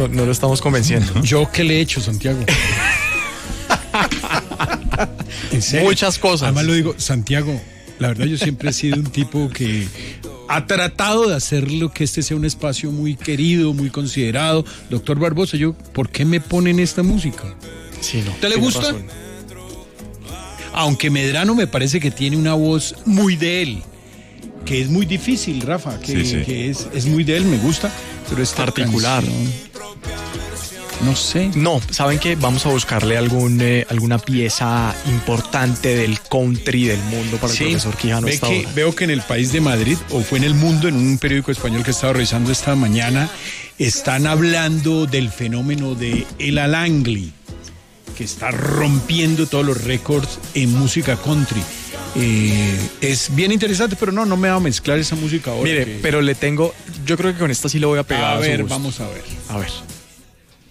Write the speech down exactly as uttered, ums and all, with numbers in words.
no, no lo estamos convenciendo. ¿Yo qué le he hecho, Santiago? ¿En serio? Muchas cosas. Además lo digo, Santiago, la verdad yo siempre he sido un tipo que ha tratado de hacerlo que este sea un espacio muy querido, muy considerado. Doctor Barbosa, yo, ¿por qué me ponen esta música? Sí, no. ¿Te le tiene gusta? razón. Aunque Medrano me parece que tiene una voz muy de él, que es muy difícil, Rafa, que, Sí, sí. que es, es muy de él, me gusta, pero es Particular. No sé. No, ¿saben qué? Vamos a buscarle algún, eh, alguna pieza importante del country del mundo para el Sí, profesor Quijano ve esta que, hora. veo que en el País de Madrid, o fue en El Mundo, en un periódico español que estaba revisando esta mañana, están hablando del fenómeno de El Alangli, que está rompiendo todos los récords en música country. Eh, es bien interesante, pero no, no me va a mezclar esa música ahora. Mire, que... pero le tengo, yo creo que con esta sí le voy a pegar. A a su ver, gusto. vamos a ver. A ver.